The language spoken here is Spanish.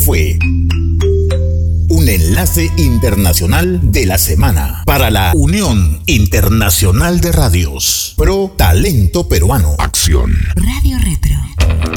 fue un enlace internacional de la semana para la Unión Internacional de Radios. Pro Talento Peruano. Acción. Radio Retro.